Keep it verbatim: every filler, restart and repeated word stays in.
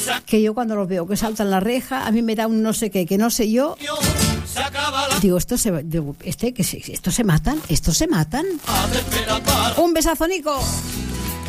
que yo cuando los veo que saltan la reja, a mí me da un no sé qué, que no sé yo. Digo, esto se, digo, este, que se, estos se matan, estos se matan. Un besazo, Nico.